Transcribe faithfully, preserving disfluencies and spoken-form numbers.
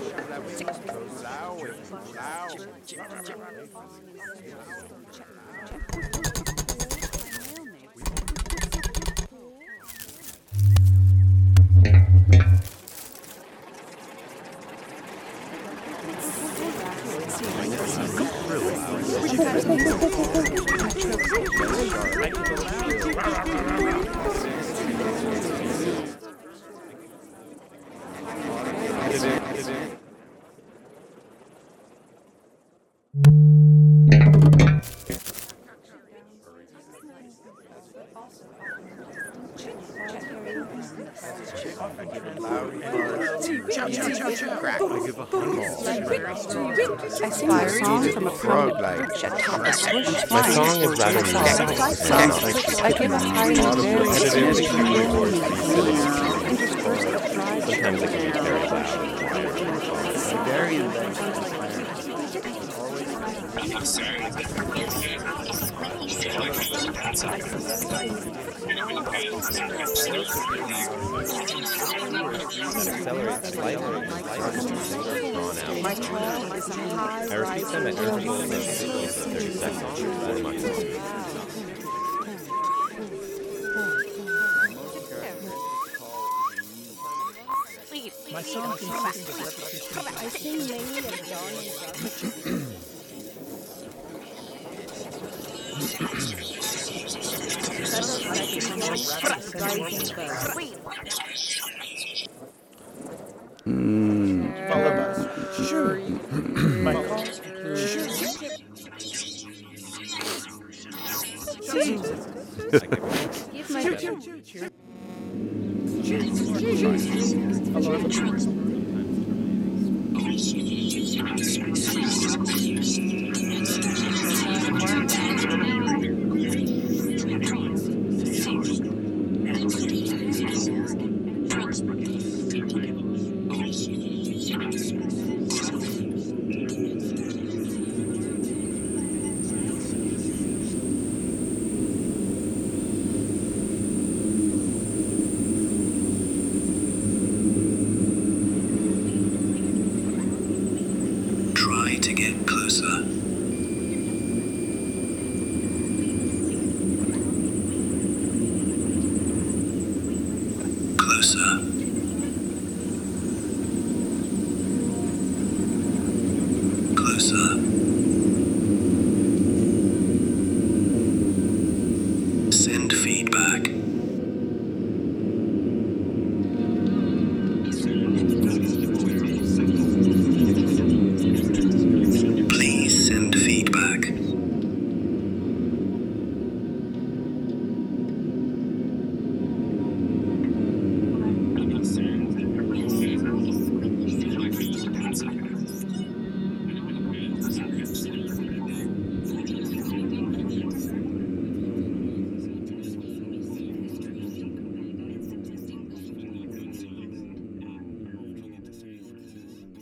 I sing a song from a frog like my song is rather melodic. I give a highly very Sometimes it can be very loud. Very Accelerate slightly. My child is a high I repeat them at intervals of fifteen to thirty seconds as much. My song consists of repetition. I sing mainly of John and Follow us. Sure. My call. Give my Try to get closer. Closer.